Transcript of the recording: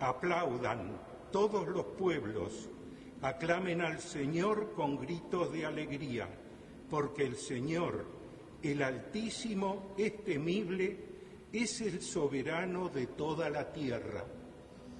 Aplaudan todos los pueblos, aclamen al Señor con gritos de alegría, porque el Señor, el Altísimo, es temible, es el soberano de toda la tierra.